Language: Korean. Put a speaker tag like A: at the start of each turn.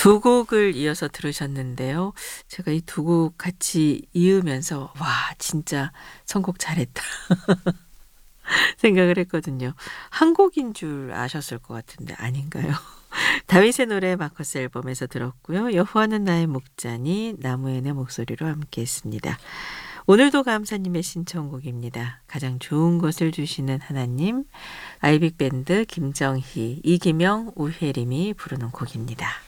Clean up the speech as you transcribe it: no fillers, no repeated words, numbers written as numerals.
A: 두 곡을 이어서 들으셨는데요. 제가 이 두 곡 같이 이으면서 '와 진짜 선곡 잘했다.' 생각을 했거든요. 한 곡인 줄 아셨을 것 같은데 아닌가요? 다윗의 노래 마커스 앨범에서 들었고요. 여호와는 나의 목자니 나무의 내 목소리로 함께했습니다. 오늘도 감사님의 신청곡입니다. 가장 좋은 것을 주시는 하나님, 아이빅 밴드 김정희, 이기명, 우혜림이 부르는 곡입니다.